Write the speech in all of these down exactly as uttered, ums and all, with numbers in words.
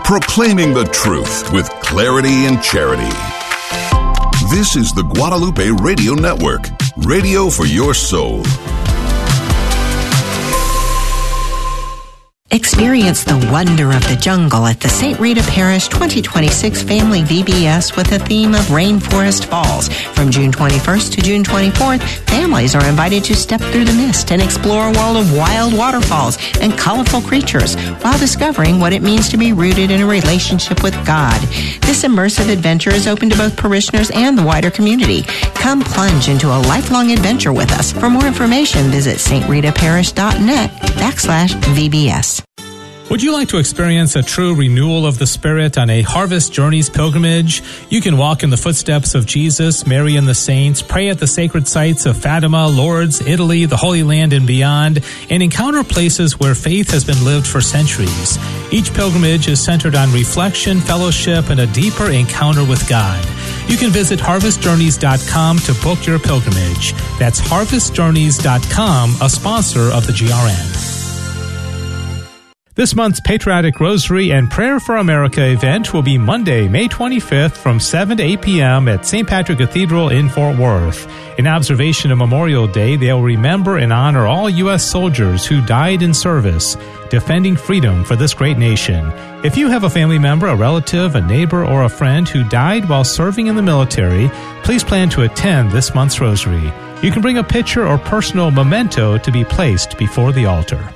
proclaiming the truth with clarity and charity. This is the Guadalupe Radio Network, radio for your soul. Experience the wonder of the jungle at the Saint Rita Parish twenty twenty-six Family V B S with a theme of Rainforest Falls. From June twenty-first to June twenty-fourth, families are invited to step through the mist and explore a world of wild waterfalls and colorful creatures while discovering what it means to be rooted in a relationship with God. This immersive adventure is open to both parishioners and the wider community. Come plunge into a lifelong adventure with us. For more information, visit stritaparish.net backslash VBS. Would you like to experience a true renewal of the Spirit on a Harvest Journeys pilgrimage? You can walk in the footsteps of Jesus, Mary, and the saints, pray at the sacred sites of Fatima, Lourdes, Italy, the Holy Land, and beyond, and encounter places where faith has been lived for centuries. Each pilgrimage is centered on reflection, fellowship, and a deeper encounter with God. You can visit harvest journeys dot com to book your pilgrimage. That's harvest journeys dot com, a sponsor of the G R N. This month's Patriotic Rosary and Prayer for America event will be Monday, May twenty-fifth from seven to eight p.m. at Saint Patrick Cathedral in Fort Worth. In observation of Memorial Day, they will remember and honor all U S soldiers who died in service, defending freedom for this great nation. If you have a family member, a relative, a neighbor, or a friend who died while serving in the military, please plan to attend this month's Rosary. You can bring a picture or personal memento to be placed before the altar.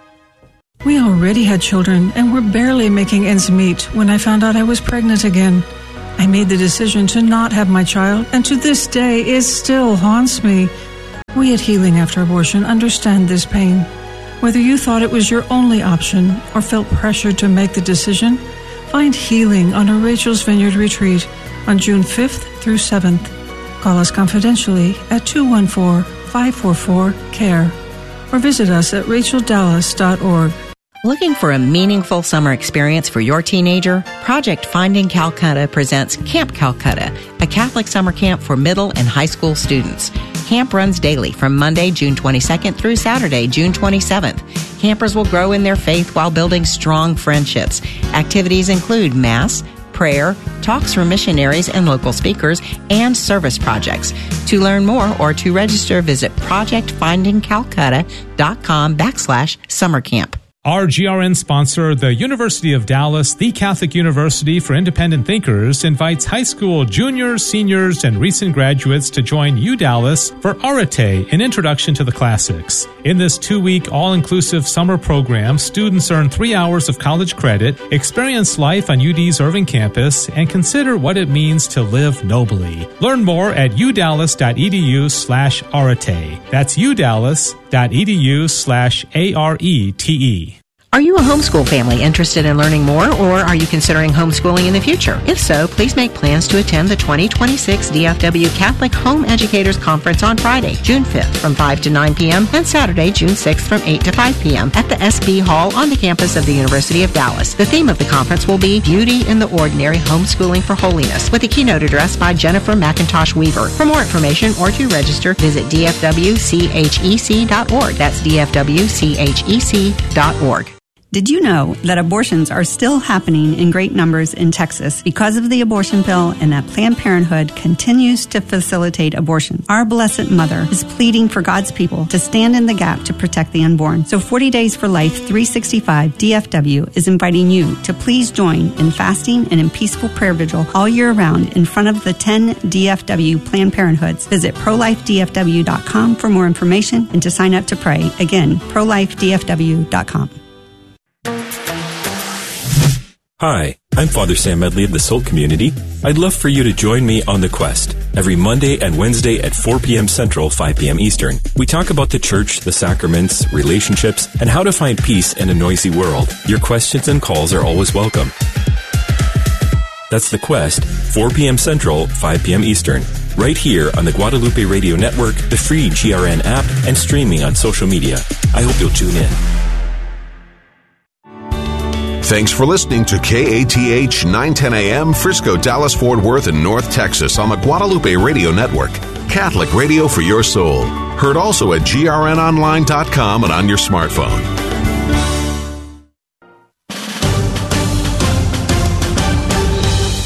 We already had children and were barely making ends meet when I found out I was pregnant again. I made the decision to not have my child, and to this day it still haunts me. We at Healing After Abortion understand this pain. Whether you thought it was your only option or felt pressured to make the decision, find healing on a Rachel's Vineyard retreat on June fifth through seventh. Call us confidentially at two one four, five four four, C A R E or visit us at rachel dallas dot org. Looking for a meaningful summer experience for your teenager? Project Finding Calcutta presents Camp Calcutta, a Catholic summer camp for middle and high school students. Camp runs daily from Monday, June twenty-second through Saturday, June twenty-seventh. Campers will grow in their faith while building strong friendships. Activities include Mass, prayer, talks from missionaries and local speakers, and service projects. To learn more or to register, visit project finding calcutta dot com backslash summer camp. Our G R N sponsor, the University of Dallas, the Catholic University for Independent Thinkers, invites high school juniors, seniors, and recent graduates to join U Dallas for Arete, an introduction to the classics. In this two-week all-inclusive summer program, students earn three hours of college credit, experience life on U D's Irving campus, and consider what it means to live nobly. Learn more at udallas.edu slash arete. That's udallas.edu slash A-R-E-T-E. Are you a homeschool family interested in learning more, or are you considering homeschooling in the future? If so, please make plans to attend the twenty twenty-six D F W Catholic Home Educators Conference on Friday, June fifth from five to nine p.m. and Saturday, June sixth from eight to five p.m. at the S B Hall on the campus of the University of Dallas. The theme of the conference will be Beauty in the Ordinary, Homeschooling for Holiness, with a keynote address by Jennifer McIntosh Weaver. For more information or to register, visit d f w c h e c dot org. That's d f w c h e c dot org. Did you know that abortions are still happening in great numbers in Texas because of the abortion pill, and that Planned Parenthood continues to facilitate abortion? Our Blessed Mother is pleading for God's people to stand in the gap to protect the unborn. So forty Days for Life three sixty-five D F W is inviting you to please join in fasting and in peaceful prayer vigil all year round in front of the ten D F W Planned Parenthoods. Visit pro life d f w dot com for more information and to sign up to pray. Again, pro life d f w dot com. Hi, I'm Father Sam Medley of the Soul Community. I'd love for you to join me on The Quest every Monday and Wednesday at four p.m. Central, five p.m. Eastern. We talk about the church, the sacraments, relationships, and how to find peace in a noisy world. Your questions and calls are always welcome. That's The Quest, four p.m. Central, five p.m. Eastern. Right here on the Guadalupe Radio Network, the free G R N app, and streaming on social media. I hope you'll tune in. Thanks for listening to K A T H nine ten A M, Frisco, Dallas, Fort Worth, and North Texas on the Guadalupe Radio Network. Catholic radio for your soul. Heard also at G R N online dot com and on your smartphone.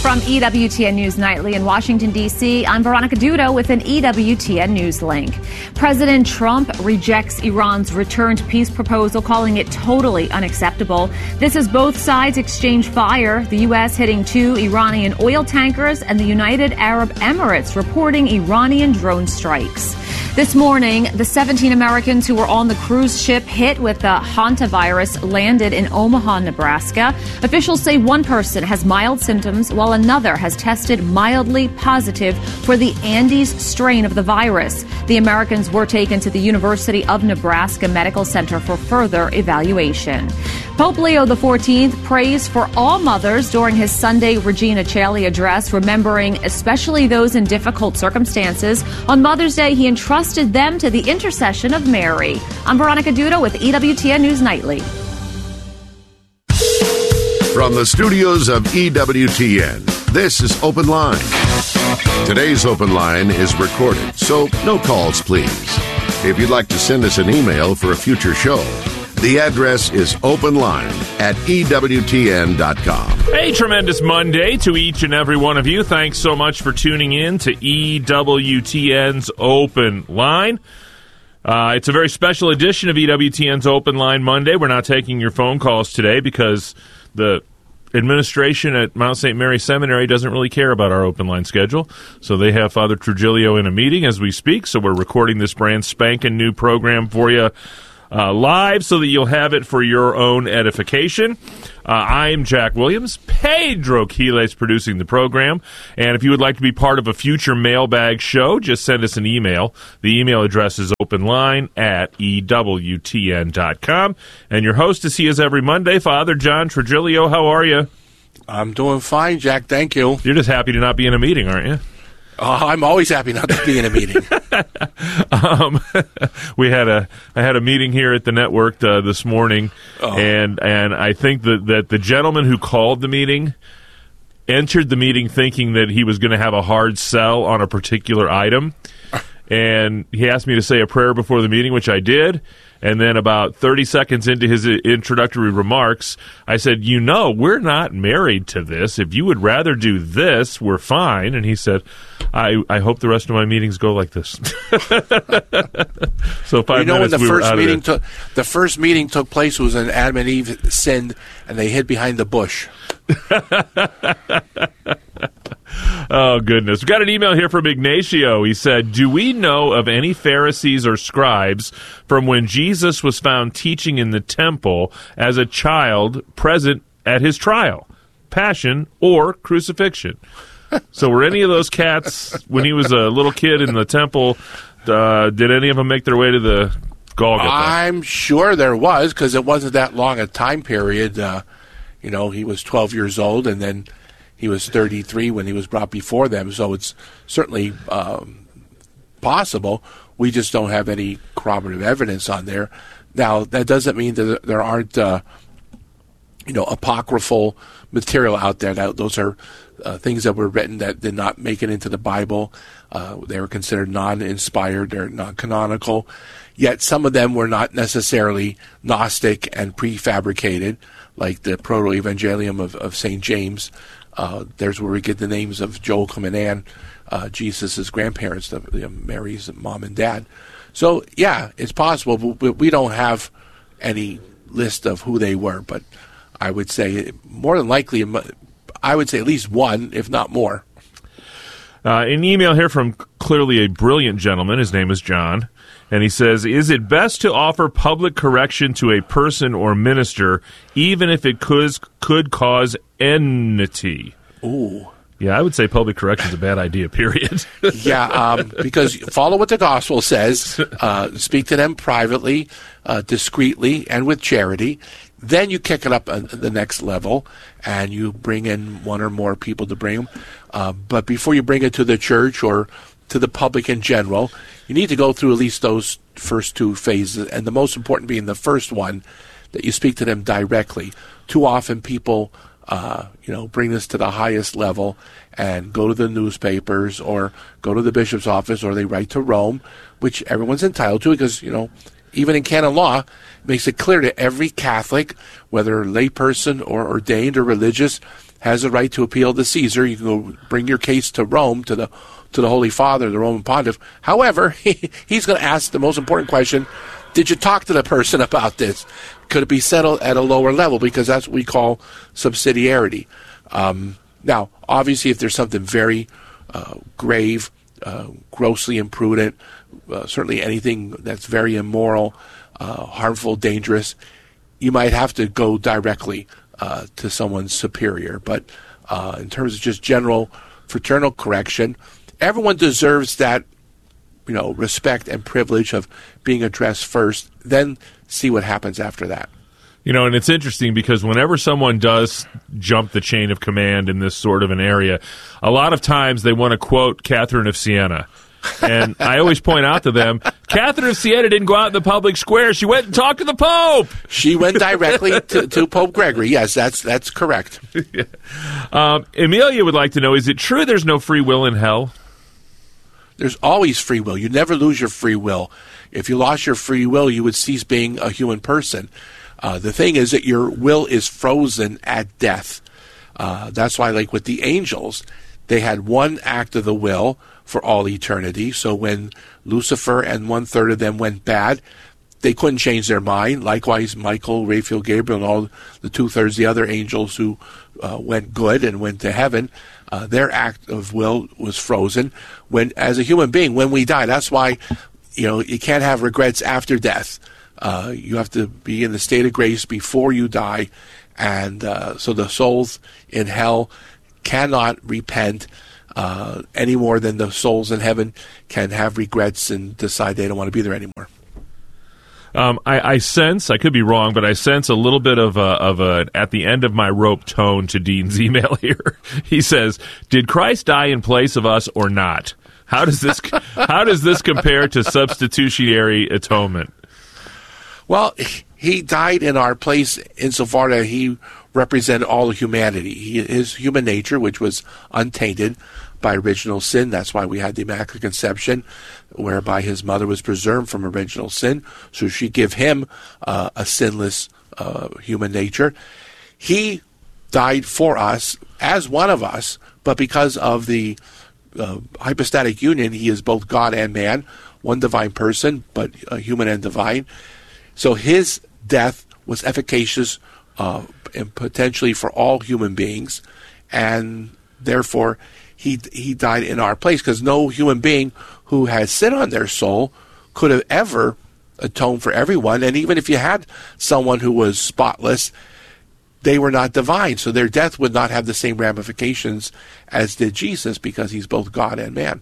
From E W T N News Nightly in Washington, D C, I'm Veronica Dudo with an E W T N News link. President Trump rejects Iran's return to peace proposal, calling it totally unacceptable. This as both sides exchange fire, the U S hitting two Iranian oil tankers and the United Arab Emirates reporting Iranian drone strikes. This morning, the seventeen Americans who were on the cruise ship hit with the hantavirus landed in Omaha, Nebraska. Officials say one person has mild symptoms while another has tested mildly positive for the Andes strain of the virus. The Americans were taken to the University of Nebraska Medical Center for further evaluation. Pope Leo the fourteenth prays for all mothers during his Sunday Regina Coeli address, remembering especially those in difficult circumstances. On Mother's Day, he entrusted them to the intercession of Mary. I'm Veronica Dudo with E W T N News Nightly. From the studios of E W T N, this is Open Line. Today's Open Line is recorded, so no calls, please. If you'd like to send us an email for a future show, the address is openline at E W T N dot com. A tremendous Monday to each and every one of you. Thanks so much for tuning in to E W T N's Open Line. Uh, it's a very special edition of E W T N's Open Line Monday. We're not taking your phone calls today because the administration at Mount Saint Mary Seminary doesn't really care about our open line schedule. So they have Father Trujillo in a meeting as we speak. So we're recording this brand spanking new program for you Uh, live so that you'll have it for your own edification. Uh, I'm Jack Williams. Pedro Quiles producing the program. And if you would like to be part of a future mailbag show, just send us an email. The email address is openline at E W T N dot com. And your host is he is every Monday, Father John Trujillo. How are you? I'm doing fine, Jack. Thank you. You're just happy to not be in a meeting, aren't you? Uh, I'm always happy not to be in a meeting. um, we had a I had a meeting here at the network uh, this morning, oh. and and I think that, that the gentleman who called the meeting entered the meeting thinking that he was going to have a hard sell on a particular item, and he asked me to say a prayer before the meeting, which I did. And then about thirty seconds into his introductory remarks, I said, you know, we're not married to this. If you would rather do this, we're fine. And he said, I, I hope the rest of my meetings go like this. So five you know, minutes when the we first were meeting took the first meeting took place was when Adam and Eve sinned and they hid behind the bush. Oh, goodness. We got an email here from Ignacio. He said, do we know of any Pharisees or scribes from when Jesus was found teaching in the temple as a child present at his trial, passion, or crucifixion? So were any of those cats, when he was a little kid in the temple, uh, did any of them make their way to the Golgotha? I'm sure there was, because it wasn't that long a time period. Uh, you know, he was twelve years old, and then he was thirty-three when he was brought before them, so it's certainly um, possible. We just don't have any corroborative evidence on there. Now, that doesn't mean that there aren't, uh, you know, apocryphal material out there. That, those are uh, things that were written that did not make it into the Bible. Uh, they were considered non-inspired, they're non-canonical. Yet some of them were not necessarily Gnostic and prefabricated, like the Proto-Evangelium of, of Saint James. Uh, there's where we get the names of Joachim and Anne, uh, Jesus' grandparents, the, the Mary's mom and dad. So, yeah, it's possible, but we don't have any list of who they were. But I would say more than likely, I would say at least one, if not more. Uh, an email here from clearly a brilliant gentleman. His name is John. And he says, is it best to offer public correction to a person or minister, even if it could, could cause enmity? Ooh. Yeah, I would say public correction is a bad idea, period. yeah, um, because follow what the gospel says. Uh, speak to them privately, uh, discreetly, and with charity. Then you kick it up at the next level, and you bring in one or more people to bring them. Uh, but before you bring it to the church or to the public in general, you need to go through at least those first two phases, and the most important being the first one, that you speak to them directly. Too often people, uh, you know, bring this to the highest level and go to the newspapers or go to the bishop's office, or they write to Rome, which everyone's entitled to because, you know, even in canon law, makes it clear to every Catholic, whether layperson or ordained or religious, has a right to appeal to Caesar. You can go bring your case to Rome, to the to the Holy Father, the Roman Pontiff. However, he, he's going to ask the most important question: did you talk to the person about this? Could it be settled at a lower level? Because that's what we call subsidiarity. Um, now, obviously, if there's something very uh, grave, uh, grossly imprudent, uh, certainly anything that's very immoral, uh, harmful, dangerous, you might have to go directly uh, to someone's superior. But uh, in terms of just general fraternal correction, everyone deserves that, you know, respect and privilege of being addressed first, then see what happens after that. You know, and it's interesting because whenever someone does jump the chain of command in this sort of an area, a lot of times they want to quote Catherine of Siena. And I always point out to them, Catherine of Siena didn't go out in the public square. She went and talked to the Pope. She went directly to, to Pope Gregory. Yes, that's that's correct. yeah. um, Amelia would like to know, is it true there's no free will in hell? There's always free will. You never lose your free will. If you lost your free will, you would cease being a human person. Uh, the thing is that your will is frozen at death. Uh, that's why, like with the angels, they had one act of the will for all eternity. So when Lucifer and one-third of them went bad, they couldn't change their mind. Likewise, Michael, Raphael, Gabriel, and all the two-thirds of the other angels who uh, went good and went to heaven, uh, their act of will was frozen. When, as a human being, when we die, that's why, you know, you can't have regrets after death. Uh, you have to be in the state of grace before you die, and uh, so the souls in hell cannot repent uh, any more than the souls in heaven can have regrets and decide they don't want to be there anymore. Um, I, I sense, I could be wrong, but I sense a little bit of a, of a at the end of my rope tone to Dean's email here. He says, "Did Christ die in place of us or not? How does this how does this compare to substitutionary atonement?" Well, he died in our place insofar that he represented all of humanity. He, his human nature, which was untainted by original sin. That's why we had the Immaculate Conception, whereby his mother was preserved from original sin. So she gave him uh, a sinless uh, human nature. He died for us as one of us, but because of the uh, hypostatic union, he is both God and man, one divine person, but uh, human and divine. So his death was efficacious uh, and potentially for all human beings, and therefore he he died in our place, because no human being who has sin on their soul could have ever atoned for everyone. And even if you had someone who was spotless, they were not divine, so their death would not have the same ramifications as did Jesus, because he's both God and man.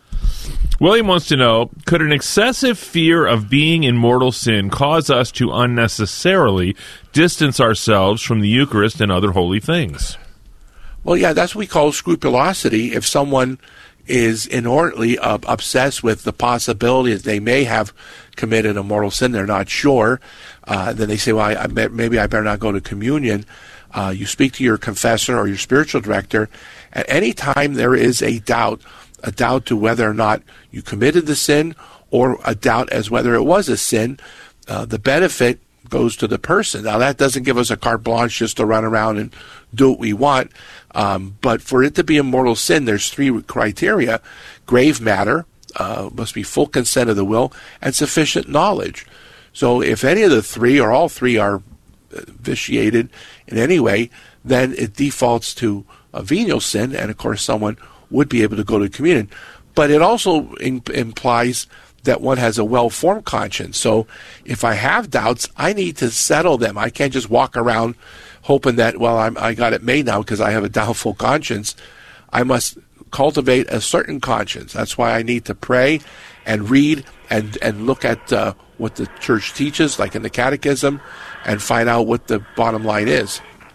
William wants to know, could an excessive fear of being in mortal sin cause us to unnecessarily distance ourselves from the Eucharist and other holy things? Well, yeah, that's what we call scrupulosity. If someone is inordinately uh, obsessed with the possibility that they may have committed a mortal sin, they're not sure, uh, then they say, well, I, I, maybe I better not go to communion. Uh, you speak to your confessor or your spiritual director. At any time there is a doubt, a doubt to whether or not you committed the sin, or a doubt as whether it was a sin, uh, the benefit goes to the person. Now, that doesn't give us a carte blanche just to run around and do what we want, um, but for it to be a mortal sin, there's three criteria: grave matter, uh, must be full consent of the will, and sufficient knowledge. So if any of the three or all three are vitiated in any way, then it defaults to a venial sin, and of course someone would be able to go to communion. But it also in, implies that one has a well-formed conscience. So if I have doubts, I need to settle them. I can't just walk around hoping that, well, I'm, I got it made now because I have a doubtful conscience. I must cultivate a certain conscience. That's why I need to pray and read and, and look at uh, what the church teaches, like in the catechism, and find out what the bottom line is.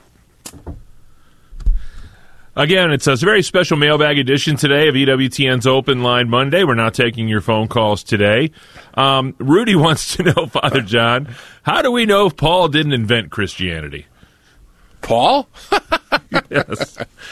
Again, it's a very special mailbag edition today of E W T N's Open Line Monday. We're not taking your phone calls today. Um, Rudy wants to know, Father John, how do we know if Paul didn't invent Christianity? Paul? Yes.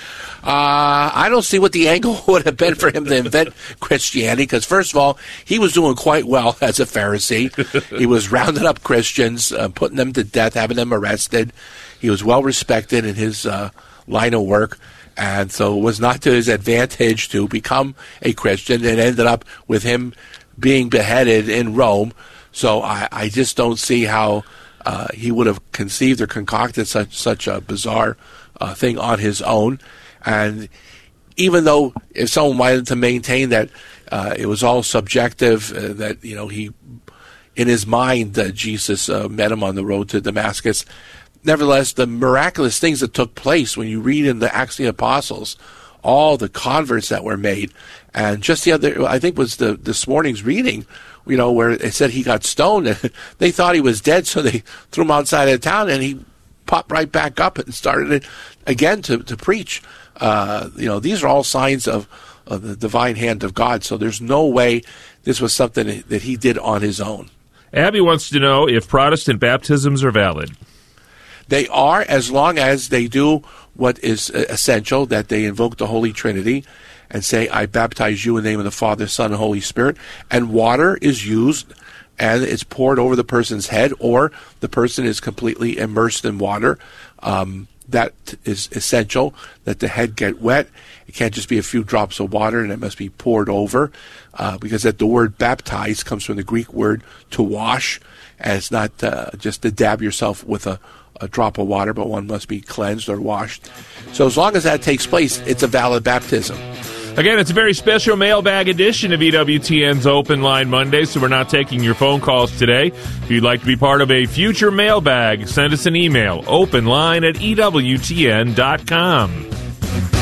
Uh, I don't see what the angle would have been for him to invent Christianity, because first of all, he was doing quite well as a Pharisee. He was rounding up Christians, uh, putting them to death, having them arrested. He was well respected in his uh, line of work, and so it was not to his advantage to become a Christian. It ended up with him being beheaded in Rome. So I, I just don't see how uh, he would have conceived or concocted such such a bizarre uh, thing on his own. And even though if someone wanted to maintain that uh, it was all subjective, uh, that, you know, he, in his mind, uh, Jesus uh, met him on the road to Damascus, nevertheless, the miraculous things that took place when you read in the Acts of the Apostles, all the converts that were made, and just the other, I think was the this morning's reading, you know, where it said he got stoned, and they thought he was dead, so they threw him outside of town, and he popped right back up and started it again to, to preach. Uh, you know, these are all signs of, of the divine hand of God, so there's no way this was something that he did on his own. Abby wants to know if Protestant baptisms are valid. They are, as long as they do what is essential, that they invoke the Holy Trinity and say, I baptize you in the name of the Father, Son, and Holy Spirit, and water is used and it's poured over the person's head, or the person is completely immersed in water. Um, that is essential, that the head get wet. It can't just be a few drops of water, and it must be poured over, uh, because that the word baptize comes from the Greek word to wash, and it's not uh, just to dab yourself with a, a drop of water, but one must be cleansed or washed. So as long as that takes place, it's a valid baptism. Again, it's a very special mailbag edition of E W T N's Open Line Monday, so we're not taking your phone calls today. If you'd like to be part of a future mailbag, send us an email, openline at E W T N dot com.